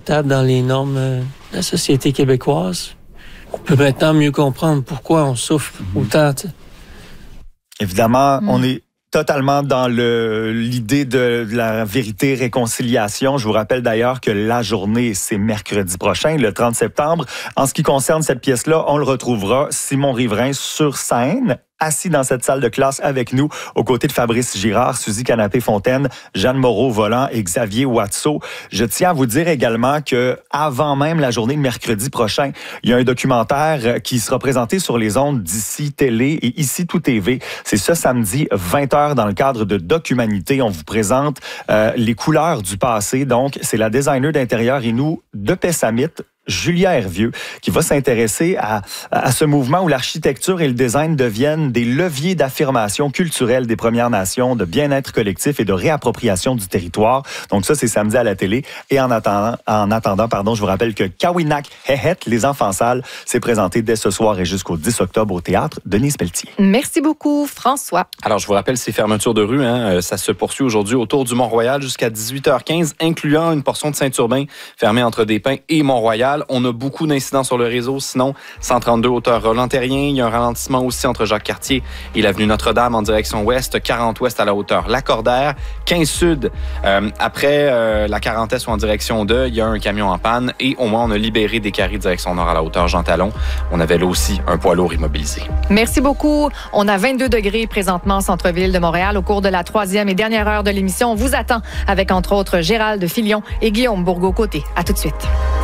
acceptable dans les normes de la société québécoise. On peut maintenant mieux comprendre pourquoi on souffre autant. T'sais. Évidemment, on est totalement dans l'idée de la vérité réconciliation. Je vous rappelle d'ailleurs que la journée, c'est mercredi prochain, le 30 septembre. En ce qui concerne cette pièce-là, on le retrouvera, Simon Riverain, sur scène, assis dans cette salle de classe avec nous, aux côtés de Fabrice Girard, Suzy Canapé-Fontaine, Jeanne Moreau-Volant et Xavier Watteau. Je tiens à vous dire également que avant même la journée de mercredi prochain, il y a un documentaire qui sera présenté sur les ondes d'Ici Télé et Ici Tout TV. C'est ce samedi, 20h, dans le cadre de Documanité. On vous présente les couleurs du passé. Donc, c'est la designer d'intérieur Inou de Pessamit, Julia Hervieux, qui va s'intéresser à ce mouvement où l'architecture et le design deviennent des leviers d'affirmation culturelle des Premières Nations, de bien-être collectif et de réappropriation du territoire. Donc ça, c'est samedi à la télé. Et en attendant, je vous rappelle que Kawinak Hehet, les enfants sales, c'est présenté dès ce soir et jusqu'au 10 octobre au théâtre Denise Pelletier. Merci beaucoup, François. Alors, je vous rappelle ces fermetures de rue. Ça se poursuit aujourd'hui autour du Mont-Royal jusqu'à 18h15, incluant une portion de Saint-Urbain fermée entre Des-Pins et Mont-Royal. On a beaucoup d'incidents sur le réseau. Sinon, 132 hauteur Roland-Terrien. Il y a un ralentissement aussi entre Jacques-Cartier et l'avenue Notre-Dame en direction ouest. 40 ouest à la hauteur Lacordaire. 15 sud, après la 40 est ou en direction de, il y a un camion en panne. Et au moins, on a libéré des carrés direction nord à la hauteur Jean Talon. On avait là aussi un poids lourd immobilisé. Merci beaucoup. On a 22 degrés présentement en centre-ville de Montréal. Au cours de la 3e et dernière heure de l'émission, on vous attend avec entre autres Gérald Filion et Guillaume Bourgault-Côté. À tout de suite.